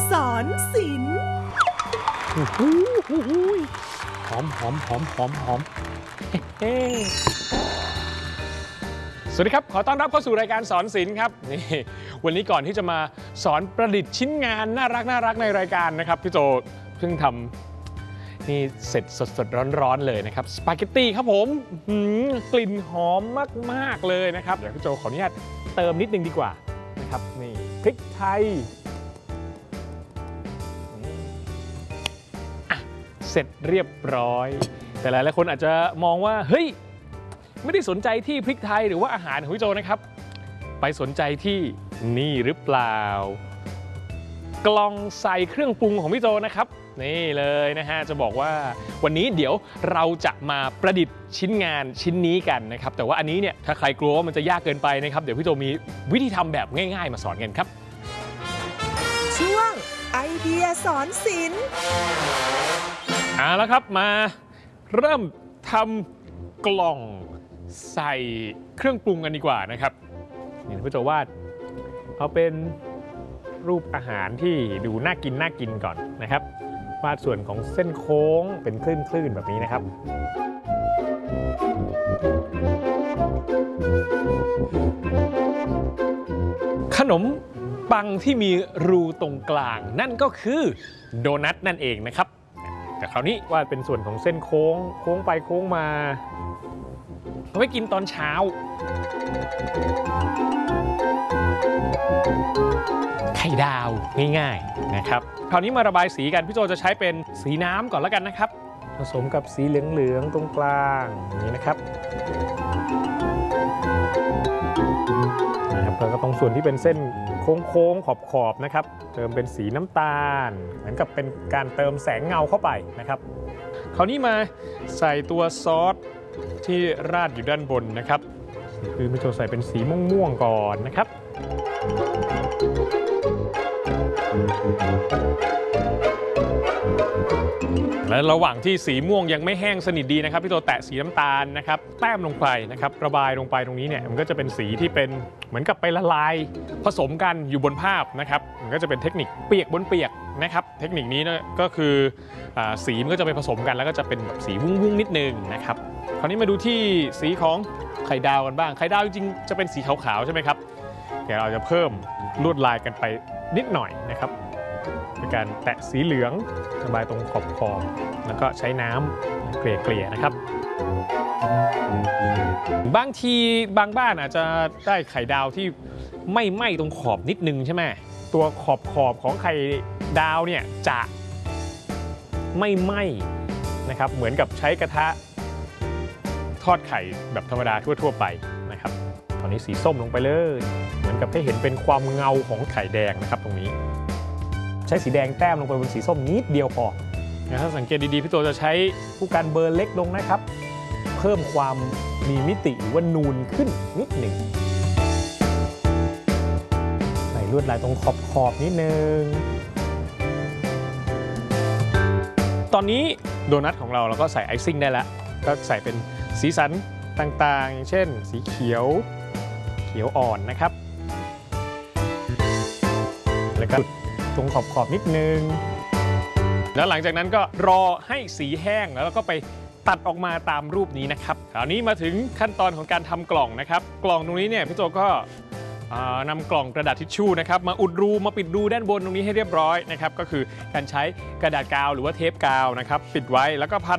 สอนศิลป์หอมสวัสดีครับขอต้อนรับเข้าสู่รายการสอนศิลป์ครับนี่วันนี้ก่อนที่จะมาสอนประดิษฐ์ชิ้นงานน่ารักในรายการนะครับพี่โจเพิ่งทำนี่เสร็จสดร้อนเลยนะครับสปาเกตตี้ครับผมกลิ่นหอมมากเลยนะครับเดี๋ยวพี่โจขออนุญาตเติมนิดนึงดีกว่านะครับนี่พริกไทยเสร็จเรียบร้อยแต่หลายคนอาจจะมองว่าเฮ้ยไม่ได้สนใจที่พริกไทยหรือว่าอาหารของพี่โจนะครับไปสนใจที่นี่หรือเปล่ากล่องใส่เครื่องปรุงของพี่โจนะครับนี่เลยนะฮะจะบอกว่าวันนี้เดี๋ยวเราจะมาประดิษฐ์ชิ้นงานชิ้นนี้กันนะครับแต่ว่าอันนี้เนี่ยถ้าใครกลัวว่ามันจะยากเกินไปนะครับเดี๋ยวพี่โจมีวิธีทำแบบง่ายๆมาสอนกันครับช่วงไอเดียสอนศิลป์เอาละครับมาเริ่มทำกล่องใส่เครื่องปรุงกันดีกว่านะครับนี่พี่โจวาดเอาเป็นรูปอาหารที่ดูน่ากินก่อนนะครับวาดส่วนของเส้นโค้งเป็นคลื่นแบบนี้นะครับขนมปังที่มีรูตรงกลางนั่นก็คือโดนัทนั่นเองนะครับแต่คราวนี้วาดเป็นส่วนของเส้นโค้งไปโค้งมาเอาไว้กินตอนเช้าไข่ดาวง่ายๆนะครับคราวนี้มาระบายสีกันพี่โจจะใช้เป็นสีน้ำก่อนแล้วกันนะครับผสมกับสีเหลืองๆตรงกลางอย่างนี้นะครับแล้วก็ตรงส่วนที่เป็นเส้นโค้งขอบนะครับเติมเป็นสีน้ำตาลเหมือนกับเป็นการเติมแสงเงาเข้าไปนะครับคราวนี้มาใส่ตัวซอสที่ราดอยู่ด้านบนนะครับคือพี่โจใส่เป็นสีม่วงก่อนนะครับและระหว่างที่สีม่วงยังไม่แห้งสนิทดีนะครับพี่โจแตะสีน้ำตาลนะครับแต้มลงไปนะครับระบายลงไปตรงนี้เนี่ยมันก็จะเป็นสีที่เป็นเหมือนกับไปละลายผสมกันอยู่บนภาพนะครับมันก็จะเป็นเทคนิคเปียกบนเปียกนะครับเทคนิคนี้ก็คือสีมันก็จะไปผสมกันแล้วก็จะเป็นแบบสีวุ้งนิดนึงนะครับคราวนี้มาดูที่สีของไข่ดาวกันบ้างไข่ดาวจริงๆจะเป็นสีขาวๆใช่ไหมครับเดี๋ยวเราจะเพิ่มลวดลายกันไปนิดหน่อยนะครับเป็นการแตะสีเหลืองระบายตรงขอบแล้วก็ใช้น้ำเกลี่ยนะครับบางทีบางบ้านอาจจะได้ไข่ดาวที่ไม่ไหม้ตรงขอบนิดนึงใช่ไหมตัวขอบของไข่ดาวเนี่ยจะไม่ไหม้นะครับเหมือนกับใช้กระทะทอดไข่แบบธรรมดาทั่วไปนะครับตอนนี้สีส้มลงไปเลยเหมือนกับให้เห็นเป็นความเงาของไข่แดงนะครับตรงนี้ใช้สีแดงแต้มลงไปบนสีส้มนิดเดียวพอถ้าสังเกตดีๆพี่โตจะใช้ผู้กันเบอร์เล็กลงนะครับเพิ่มความมีมิติหรือว่านูนขึ้นนิดหนึ่งใส่ลวดลายตรงขอบนิดนึงตอนนี้โดนัทของเราก็ใส่ไอซิ่งได้แล้วก็ใส่เป็นสีสันต่างๆเช่นสีเขียวอ่อนนะครับแล้วก็ตรงขอบนิดนึงแล้วหลังจากนั้นก็รอให้สีแห้งแล้วก็ไปตัดออกมาตามรูปนี้นะครับคราวนี้มาถึงขั้นตอนของการทำกล่องนะครับกล่องตรงนี้เนี่ยพี่โจก็นำกล่องกระดาษทิชชู่นะครับมาอุดรูมาปิดรูด้านบนตรงนี้ให้เรียบร้อยนะครับก็คือการใช้กระดาษกาวหรือว่าเทปกาวนะครับปิดไว้แล้วก็พัน